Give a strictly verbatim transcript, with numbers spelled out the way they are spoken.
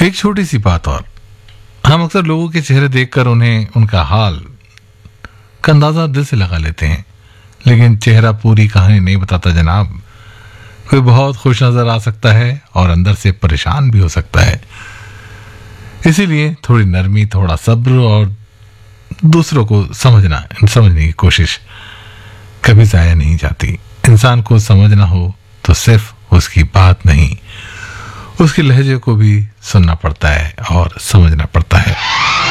एक छोटी सी बात और, हम अक्सर लोगों के चेहरे देखकर उन्हें उनका हाल का अंदाजा दिल से लगा लेते हैं, लेकिन चेहरा पूरी कहानी नहीं बताता जनाब। कोई बहुत खुश नजर आ सकता है और अंदर से परेशान भी हो सकता है। इसीलिए थोड़ी नरमी, थोड़ा सब्र और दूसरों को समझना समझने की कोशिश कभी जाया नहीं जाती। इंसान को समझना हो तो सिर्फ उसकी बात नहीं, उसके लहजे को भी सुनना पड़ता है और समझना पड़ता है।